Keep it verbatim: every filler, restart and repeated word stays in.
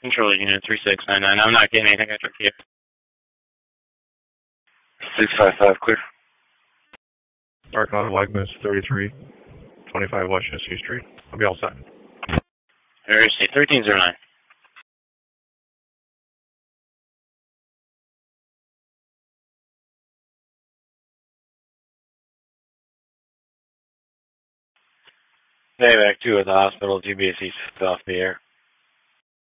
Control unit three six nine nine. I'm not getting anything extra here. six five five, clear. Arcon Wegmans thirty-three twenty-five Washington C Street. I'll be all set. Area state thirteen zero nine. Payback two at the hospital, G B S E off the air.